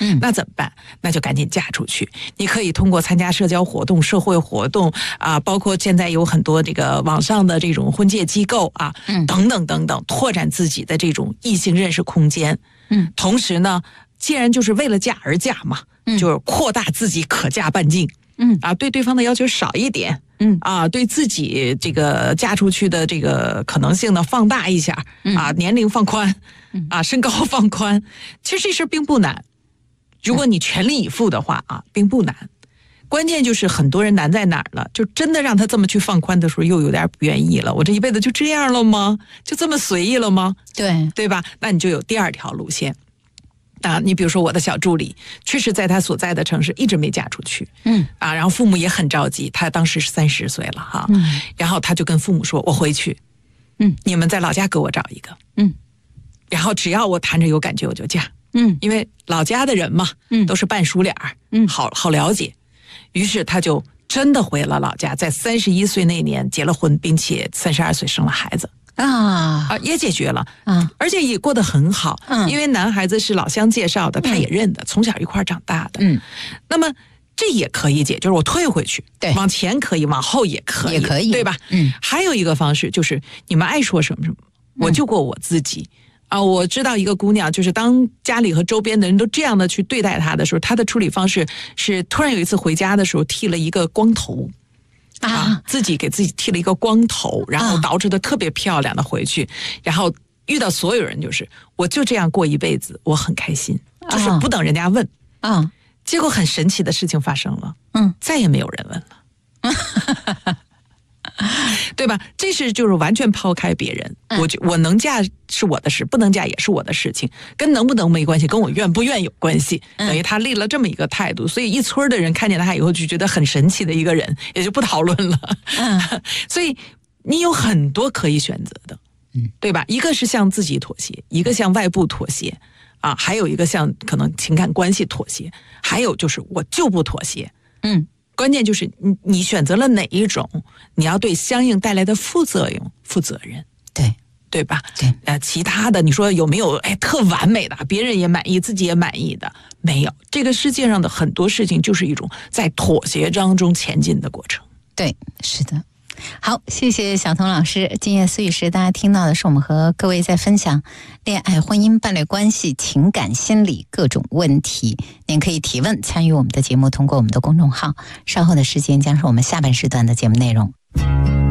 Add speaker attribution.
Speaker 1: 那怎么办？那就赶紧嫁出去。你可以通过参加社交活动、社会活动啊，包括现在有很多这个网上的这种婚介机构啊，等等等等，拓展自己的这种异性认识空间。同时呢，既然就是为了嫁而嫁嘛，就是扩大自己可嫁半径。对对方的要求少一点。对自己这个嫁出去的这个可能性呢放大一下。年龄放宽。身高放宽。其实这事并不难。如果你全力以赴的话并不难。关键就是很多人难在哪儿了？就真的让他这么去放宽的时候，又有点不愿意了。我这一辈子就这样了吗？就这么随意了吗？对吧？那你就有第二条路线。你比如说我的小助理，确实在他所在的城市一直没嫁出去。然后父母也很着急，他当时是30岁了哈。然后他就跟父母说：“我回去，你们在老家给我找一个。然后只要我谈着有感觉，我就嫁。因为老家的人嘛，都是半熟脸儿，好了解。于是他就真的回了老家，在31岁那年结了婚，并且32岁生了孩子。也解决了。而且也过得很好。因为男孩子是老乡介绍的，他也认得，从小一块长大的。那么这也可以解，就是我退回去，对，往前可以，往后也可以，对吧？还有一个方式就是你们爱说什么什么，我就过我自己。我知道一个姑娘，就是当家里和周边的人都这样的去对待她的时候，她的处理方式是突然有一次回家的时候剃了一个光头。自己给自己剃了一个光头，然后捯饬的特别漂亮的回去，然后遇到所有人就是我就这样过一辈子，我很开心，就是不等人家问。结果很神奇的事情发生了。再也没有人问了。对吧？这是就是完全抛开别人。我能嫁是我的事，不能嫁也是我的事情，跟能不能没关系，跟我愿不愿有关系。等于他立了这么一个态度，所以一村的人看见他以后就觉得很神奇的一个人，也就不讨论了。所以你有很多可以选择的。对吧？一个是向自己妥协，一个向外部妥协。还有一个向可能情感关系妥协，还有就是我就不妥协。关键就是你选择了哪一种，你要对相应带来的副作用负责任。对吧？其他的你说有没有特完美的，别人也满意自己也满意的？没有。这个世界上的很多事情就是一种在妥协当中前进的过程。
Speaker 2: 对，是的。好，谢谢小彤老师。今夜思语时，大家听到的是我们和各位在分享恋爱、婚姻、伴侣关系、情感、心理各种问题。您可以提问参与我们的节目，通过我们的公众号。稍后的时间将是我们下半时段的节目内容。